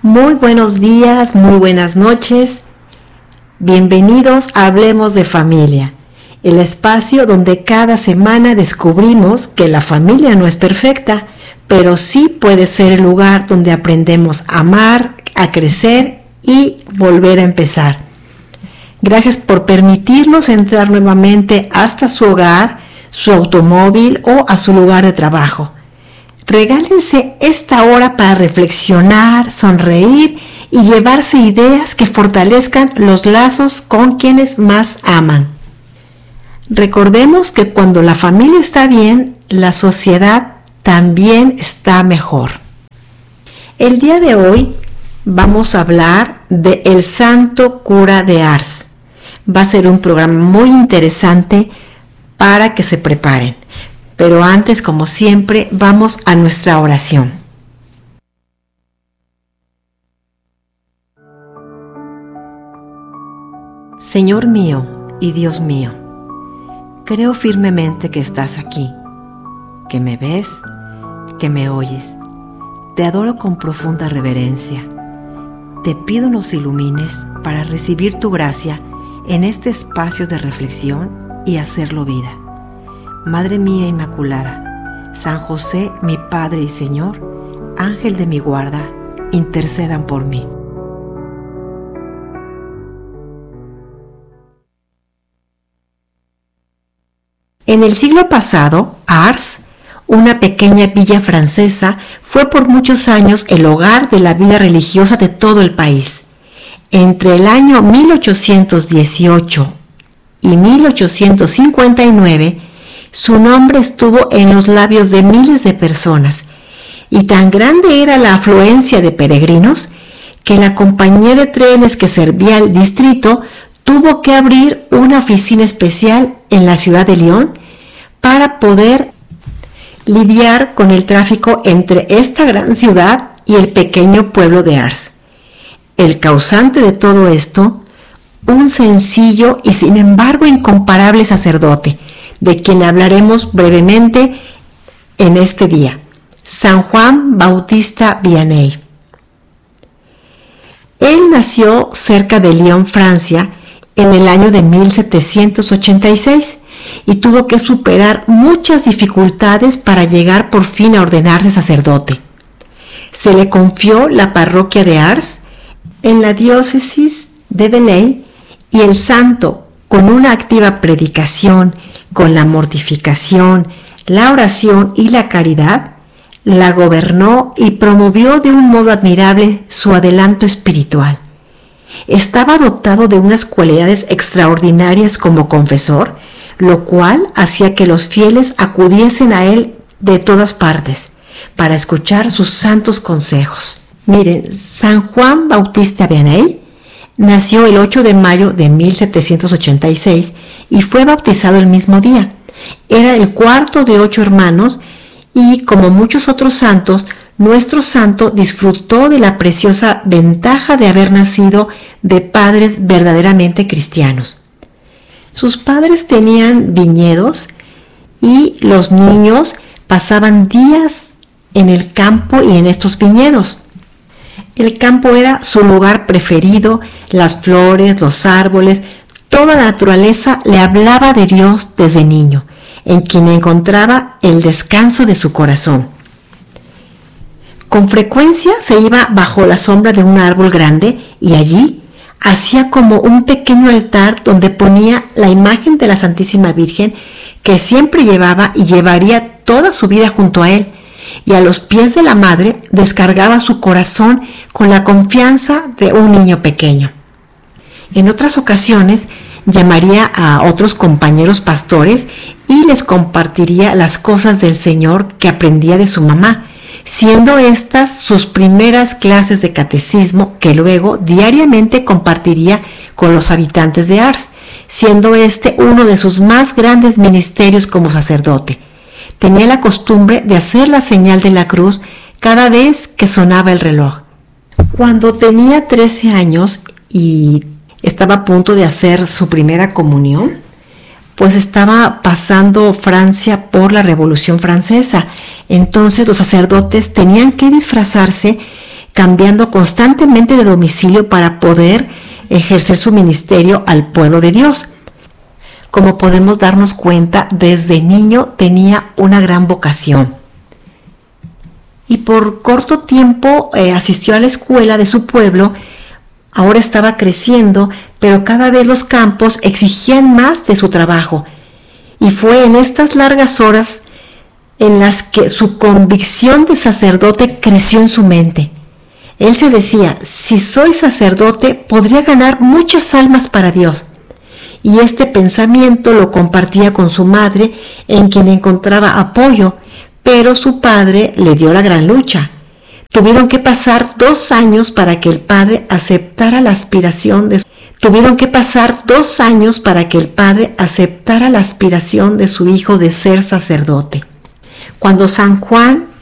Muy buenos días, muy buenas noches. Bienvenidos a Hablemos de Familia, el espacio donde cada semana descubrimos que la familia no es perfecta, pero sí puede ser el lugar donde aprendemos a amar, a crecer y volver a empezar. Gracias por permitirnos entrar nuevamente hasta su hogar, su automóvil o a su lugar de trabajo. Regálense esta hora para reflexionar, sonreír y llevarse ideas que fortalezcan los lazos con quienes más aman. Recordemos que cuando la familia está bien, la sociedad también está mejor. El día de hoy vamos a hablar de El Santo Cura de Ars. Va a ser un programa muy interesante para que se preparen. Pero antes, como siempre, vamos a nuestra oración. Señor mío y Dios mío, creo firmemente que estás aquí, que me ves, que me oyes. Te adoro con profunda reverencia. Te pido nos ilumines para recibir tu gracia en este espacio de reflexión y hacerlo vida. Madre mía Inmaculada, San José, mi Padre y Señor, Ángel de mi guarda, intercedan por mí. En el siglo pasado, Ars, una pequeña villa francesa, fue por muchos años el hogar de la vida religiosa de todo el país. Entre el año 1818 y 1859, su nombre estuvo en los labios de miles de personas, y tan grande era la afluencia de peregrinos que la compañía de trenes que servía al distrito tuvo que abrir una oficina especial en la ciudad de Lyon para poder lidiar con el tráfico entre esta gran ciudad y el pequeño pueblo de Ars. El causante de todo esto, un sencillo y sin embargo incomparable sacerdote, de quien hablaremos brevemente en este día, San Juan Bautista Vianney. Él nació cerca de Lyon, Francia, en el año de 1786 y tuvo que superar muchas dificultades para llegar por fin a ordenarse sacerdote. Se le confió la parroquia de Ars en la diócesis de Belley y el santo, con una activa predicación, con la mortificación, la oración y la caridad, la gobernó y promovió de un modo admirable su adelanto espiritual. Estaba dotado de unas cualidades extraordinarias como confesor, lo cual hacía que los fieles acudiesen a él de todas partes para escuchar sus santos consejos. Miren, San Juan Bautista Vianney nació el 8 de mayo de 1786 y fue bautizado el mismo día. Era el cuarto de 8 hermanos y, como muchos otros santos, nuestro santo disfrutó de la preciosa ventaja de haber nacido de padres verdaderamente cristianos. Sus padres tenían viñedos y los niños pasaban días en el campo y en estos viñedos. El campo era su lugar preferido, las flores, los árboles, toda la naturaleza le hablaba de Dios desde niño, en quien encontraba el descanso de su corazón. Con frecuencia se iba bajo la sombra de un árbol grande y allí hacía como un pequeño altar donde ponía la imagen de la Santísima Virgen que siempre llevaba y llevaría toda su vida junto a él, y a los pies de la madre descargaba su corazón con la confianza de un niño pequeño. En otras ocasiones llamaría a otros compañeros pastores y les compartiría las cosas del Señor que aprendía de su mamá, siendo estas sus primeras clases de catecismo que luego diariamente compartiría con los habitantes de Ars, siendo este uno de sus más grandes ministerios como sacerdote. Tenía la costumbre de hacer la señal de la cruz cada vez que sonaba el reloj. Cuando tenía 13 años y estaba a punto de hacer su primera comunión, pues estaba pasando Francia por la Revolución Francesa. Entonces los sacerdotes tenían que disfrazarse cambiando constantemente de domicilio para poder ejercer su ministerio al pueblo de Dios. Como podemos darnos cuenta, desde niño tenía una gran vocación. Y por corto tiempo asistió a la escuela de su pueblo. Ahora estaba creciendo, pero cada vez los campos exigían más de su trabajo. Y fue en estas largas horas en las que su convicción de sacerdote creció en su mente. Él se decía, si soy sacerdote, podría ganar muchas almas para Dios. Y este pensamiento lo compartía con su madre, en quien encontraba apoyo, pero su padre le dio la gran lucha. Tuvieron que pasar 2 años para que el padre aceptara la aspiración de su hijo de ser sacerdote. Cuando San Juan